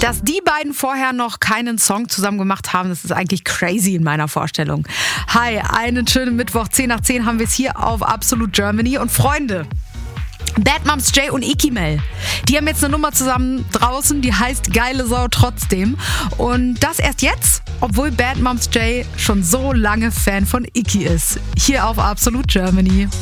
Dass die beiden vorher noch keinen Song zusammen gemacht haben, das ist eigentlich crazy in meiner Vorstellung. Hi, einen schönen Mittwoch, 10 nach 10 haben wir es hier auf Absolute Germany. Und Freunde, Bad Moms J und Iki Mel, die haben jetzt eine Nummer zusammen draußen, die heißt Geile Sau trotzdem. Und das erst jetzt, obwohl Bad Moms J schon so lange Fan von Iki ist. Hier auf Absolute Germany.